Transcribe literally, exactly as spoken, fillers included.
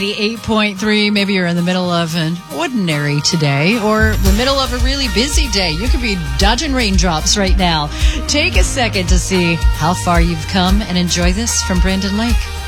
eight point three, maybe you're in the middle of an ordinary today or the middle of a really busy day. You could be dodging raindrops right now. Take a second to see how far you've come and enjoy this from Brandon Lake.